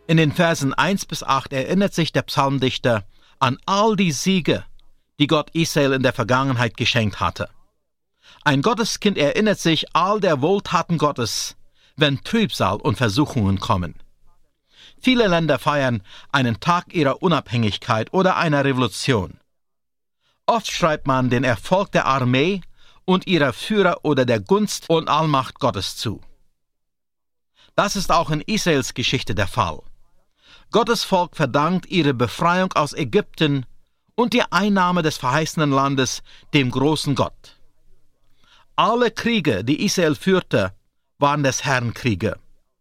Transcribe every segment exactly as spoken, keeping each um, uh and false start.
In den Versen eins bis acht erinnert sich der Psalmdichter an all die Siege, die Gott Israel in der Vergangenheit geschenkt hatte. Ein Gotteskind erinnert sich all der Wohltaten Gottes, wenn Trübsal und Versuchungen kommen. Viele Länder feiern einen Tag ihrer Unabhängigkeit oder einer Revolution. Oft schreibt man den Erfolg der Armee und ihrer Führer oder der Gunst und Allmacht Gottes zu. Das ist auch in Israels Geschichte der Fall. Gottes Volk verdankt ihre Befreiung aus Ägypten und die Einnahme des verheißenen Landes dem großen Gott. Alle Kriege, die Israel führte, waren des Herrn Kriege.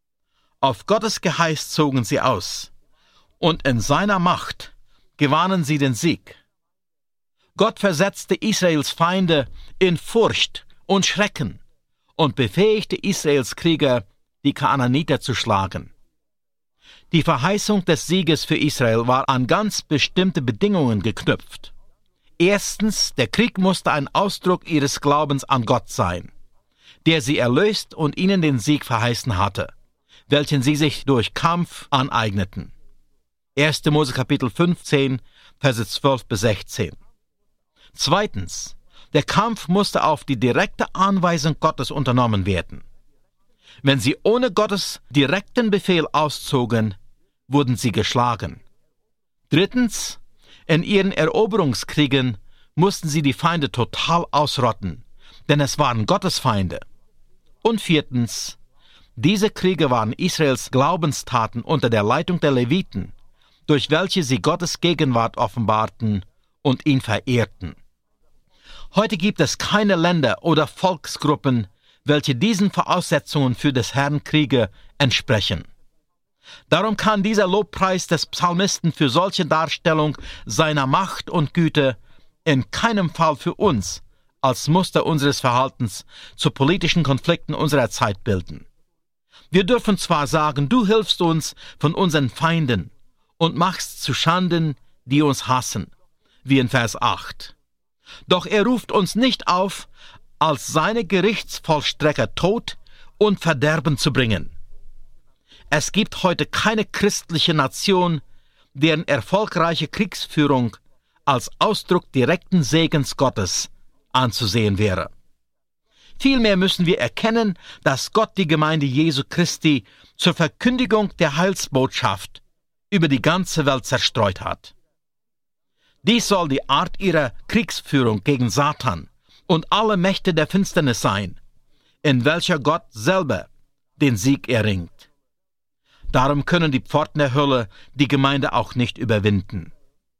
Auf Gottes Geheiß zogen sie aus, und in seiner Macht gewannen sie den Sieg. Gott versetzte Israels Feinde in Furcht und Schrecken und befähigte Israels Krieger, die Kanaaniter zu schlagen. Die Verheißung des Sieges für Israel war an ganz bestimmte Bedingungen geknüpft. Erstens, der Krieg musste ein Ausdruck ihres Glaubens an Gott sein, der sie erlöst und ihnen den Sieg verheißen hatte, welchen sie sich durch Kampf aneigneten. erster Mose Kapitel fünfzehn, Verse zwölf bis sechzehn. Zweitens, der Kampf musste auf die direkte Anweisung Gottes unternommen werden. Wenn sie ohne Gottes direkten Befehl auszogen, wurden sie geschlagen. Drittens, in ihren Eroberungskriegen mussten sie die Feinde total ausrotten, denn es waren Gottes Feinde. Und viertens, diese Kriege waren Israels Glaubenstaten unter der Leitung der Leviten, durch welche sie Gottes Gegenwart offenbarten und ihn verehrten. Heute gibt es keine Länder oder Volksgruppen, welche diesen Voraussetzungen für des Herrn Kriege entsprechen. Darum kann dieser Lobpreis des Psalmisten für solche Darstellung seiner Macht und Güte in keinem Fall für uns als Muster unseres Verhaltens zu politischen Konflikten unserer Zeit bilden. Wir dürfen zwar sagen, du hilfst uns von unseren Feinden und machst zu Schanden, die uns hassen, wie in Vers acht. Doch er ruft uns nicht auf, als seine Gerichtsvollstrecker Tod und Verderben zu bringen. Es gibt heute keine christliche Nation, deren erfolgreiche Kriegsführung als Ausdruck direkten Segens Gottes anzusehen wäre. Vielmehr müssen wir erkennen, dass Gott die Gemeinde Jesu Christi zur Verkündigung der Heilsbotschaft über die ganze Welt zerstreut hat. Dies soll die Art ihrer Kriegsführung gegen Satan und alle Mächte der Finsternis sein, in welcher Gott selber den Sieg erringt. Darum können die Pforten der Hölle die Gemeinde auch nicht überwinden.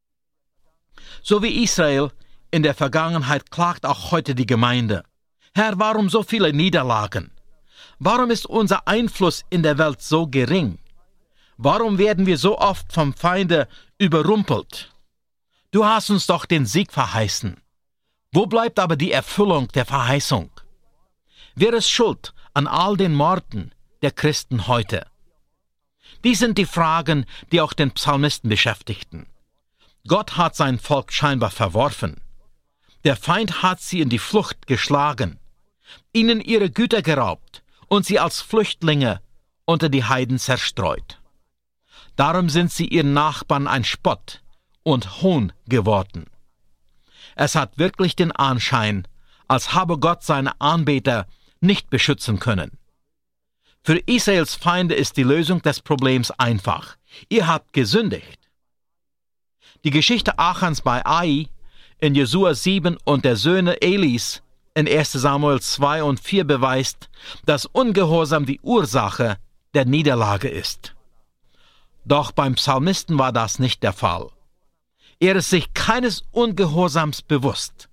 So wie Israel in der Vergangenheit klagt auch heute die Gemeinde: Herr, warum so viele Niederlagen? Warum ist unser Einfluss in der Welt so gering? Warum werden wir so oft vom Feinde überrumpelt? Du hast uns doch den Sieg verheißen. Wo bleibt aber die Erfüllung der Verheißung? Wer ist schuld an all den Morden der Christen heute? Dies sind die Fragen, die auch den Psalmisten beschäftigten. Gott hat sein Volk scheinbar verworfen. Der Feind hat sie in die Flucht geschlagen, ihnen ihre Güter geraubt und sie als Flüchtlinge unter die Heiden zerstreut. Darum sind sie ihren Nachbarn ein Spott und Hohn geworden. Es hat wirklich den Anschein, als habe Gott seine Anbeter nicht beschützen können. Für Israels Feinde ist die Lösung des Problems einfach. Ihr habt gesündigt. Die Geschichte Achans bei Ai in Jesua sieben und der Söhne Elis in erster Samuel zwei und vier beweist, dass Ungehorsam die Ursache der Niederlage ist. Doch beim Psalmisten war das nicht der Fall. Er ist sich keines Ungehorsams bewusst.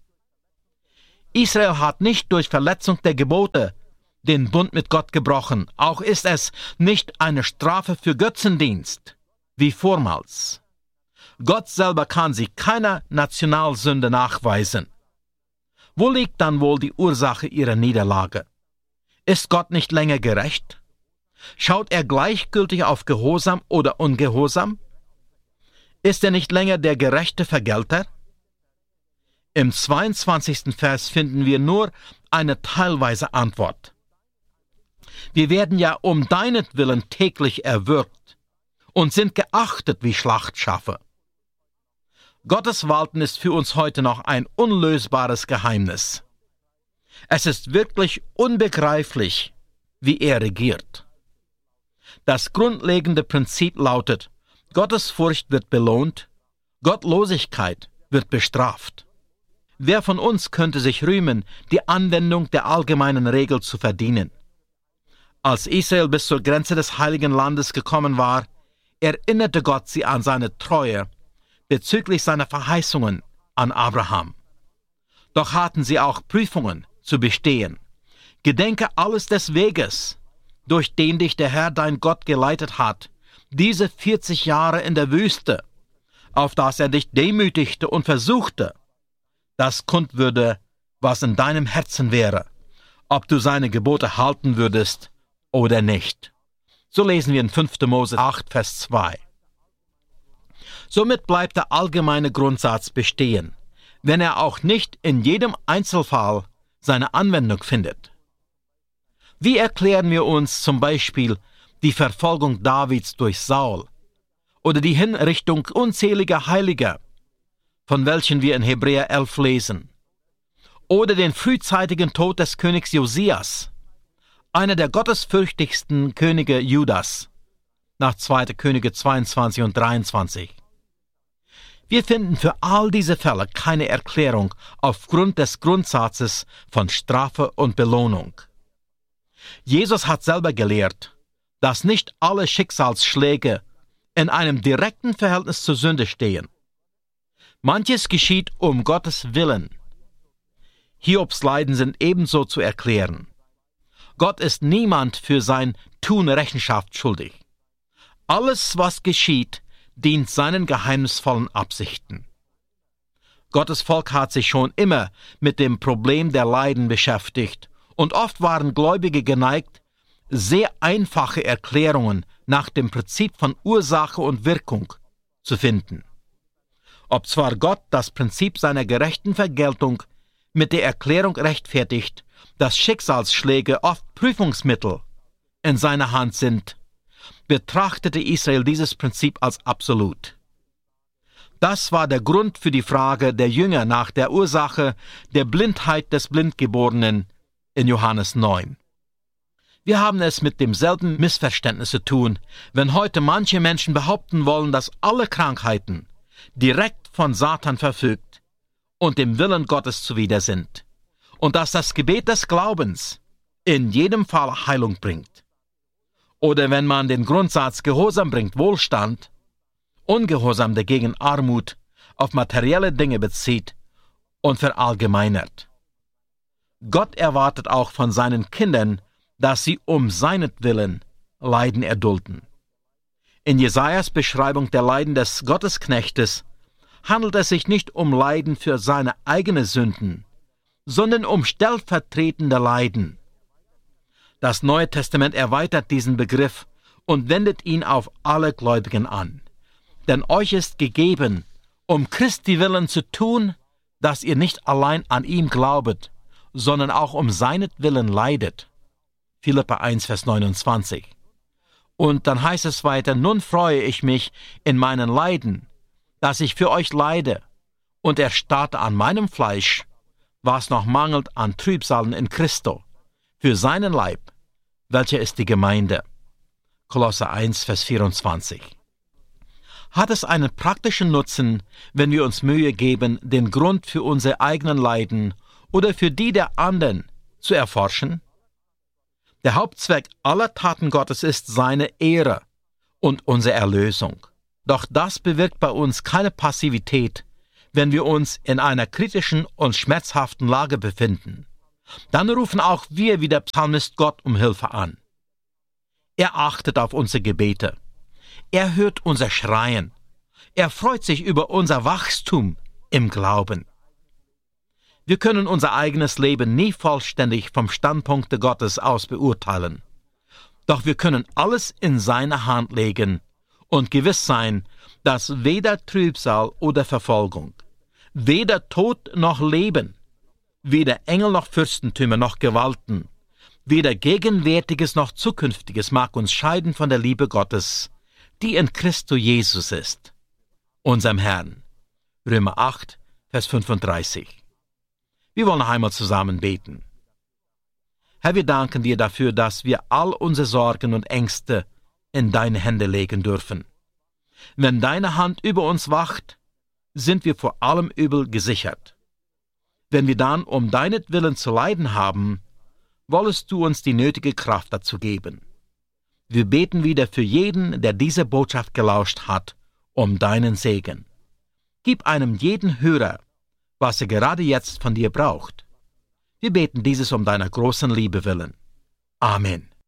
Israel hat nicht durch Verletzung der Gebote den Bund mit Gott gebrochen, auch ist es nicht eine Strafe für Götzendienst, wie vormals. Gott selber kann sich keiner Nationalsünde nachweisen. Wo liegt dann wohl die Ursache ihrer Niederlage? Ist Gott nicht länger gerecht? Schaut er gleichgültig auf Gehorsam oder Ungehorsam? Ist er nicht länger der gerechte Vergelter? Im zweiundzwanzigsten Vers finden wir nur eine teilweise Antwort. Wir werden ja um deinetwillen täglich erwürgt und sind geachtet wie Schlachtschafe. Gottes Walten ist für uns heute noch ein unlösbares Geheimnis. Es ist wirklich unbegreiflich, wie er regiert. Das grundlegende Prinzip lautet: Gottesfurcht wird belohnt, Gottlosigkeit wird bestraft. Wer von uns könnte sich rühmen, die Anwendung der allgemeinen Regel zu verdienen? Als Israel bis zur Grenze des Heiligen Landes gekommen war, erinnerte Gott sie an seine Treue bezüglich seiner Verheißungen an Abraham. Doch hatten sie auch Prüfungen zu bestehen. Gedenke alles des Weges, durch den dich der Herr dein Gott geleitet hat, diese vierzig Jahre in der Wüste, auf das er dich demütigte und versuchte. Das kund würde, was in deinem Herzen wäre, ob du seine Gebote halten würdest oder nicht. So lesen wir in fünfter Mose acht, Vers zwei. Somit bleibt der allgemeine Grundsatz bestehen, wenn er auch nicht in jedem Einzelfall seine Anwendung findet. Wie erklären wir uns zum Beispiel die Verfolgung Davids durch Saul oder die Hinrichtung unzähliger Heiliger, von welchen wir in Hebräer elf lesen, oder den frühzeitigen Tod des Königs Josias, einer der gottesfürchtigsten Könige Judas, nach zweiter Könige zweiundzwanzig und dreiundzwanzig. Wir finden für all diese Fälle keine Erklärung aufgrund des Grundsatzes von Strafe und Belohnung. Jesus hat selber gelehrt, dass nicht alle Schicksalsschläge in einem direkten Verhältnis zur Sünde stehen. Manches geschieht um Gottes Willen. Hiobs Leiden sind ebenso zu erklären. Gott ist niemand für sein Tun Rechenschaft schuldig. Alles, was geschieht, dient seinen geheimnisvollen Absichten. Gottes Volk hat sich schon immer mit dem Problem der Leiden beschäftigt, und oft waren Gläubige geneigt, sehr einfache Erklärungen nach dem Prinzip von Ursache und Wirkung zu finden. Ob zwar Gott das Prinzip seiner gerechten Vergeltung mit der Erklärung rechtfertigt, dass Schicksalsschläge oft Prüfungsmittel in seiner Hand sind, betrachtete Israel dieses Prinzip als absolut. Das war der Grund für die Frage der Jünger nach der Ursache der Blindheit des Blindgeborenen in Johannes neun. Wir haben es mit demselben Missverständnis zu tun, wenn heute manche Menschen behaupten wollen, dass alle Krankheiten direkt von Satan verfügt und dem Willen Gottes zuwider sind, und dass das Gebet des Glaubens in jedem Fall Heilung bringt. Oder wenn man den Grundsatz Gehorsam bringt Wohlstand, Ungehorsam dagegen Armut auf materielle Dinge bezieht und verallgemeinert. Gott erwartet auch von seinen Kindern, dass sie um seinetwillen Leiden erdulden. In Jesajas Beschreibung der Leiden des Gottesknechtes handelt es sich nicht um Leiden für seine eigenen Sünden, sondern um stellvertretende Leiden. Das Neue Testament erweitert diesen Begriff und wendet ihn auf alle Gläubigen an. Denn euch ist gegeben, um Christi willen zu tun, dass ihr nicht allein an ihm glaubet, sondern auch um seinetwillen leidet. Philipper eins, Vers neunundzwanzig. Und dann heißt es weiter: Nun freue ich mich in meinen Leiden, dass ich für euch leide, und erstarrte an meinem Fleisch, was noch mangelt an Trübsalen in Christo, für seinen Leib, welcher ist die Gemeinde. Kolosser eins, Vers vierundzwanzig. Hat es einen praktischen Nutzen, wenn wir uns Mühe geben, den Grund für unsere eigenen Leiden oder für die der anderen zu erforschen? Der Hauptzweck aller Taten Gottes ist seine Ehre und unsere Erlösung. Doch das bewirkt bei uns keine Passivität, wenn wir uns in einer kritischen und schmerzhaften Lage befinden. Dann rufen auch wir wie der Psalmist Gott um Hilfe an. Er achtet auf unsere Gebete. Er hört unser Schreien. Er freut sich über unser Wachstum im Glauben. Wir können unser eigenes Leben nie vollständig vom Standpunkt Gottes aus beurteilen. Doch wir können alles in seine Hand legen und gewiss sein, dass weder Trübsal oder Verfolgung, weder Tod noch Leben, weder Engel noch Fürstentümer noch Gewalten, weder Gegenwärtiges noch Zukünftiges mag uns scheiden von der Liebe Gottes, die in Christo Jesus ist, unserem Herrn. Römer acht, Vers fünfunddreißig. Wir wollen noch einmal zusammen beten. Herr, wir danken dir dafür, dass wir all unsere Sorgen und Ängste in deine Hände legen dürfen. Wenn deine Hand über uns wacht, sind wir vor allem Übel gesichert. Wenn wir dann um deinetwillen zu leiden haben, wollest du uns die nötige Kraft dazu geben. Wir beten wieder für jeden, der diese Botschaft gelauscht hat, um deinen Segen. Gib einem jeden Hörer, was er gerade jetzt von dir braucht. Wir beten dieses um deiner großen Liebe willen. Amen.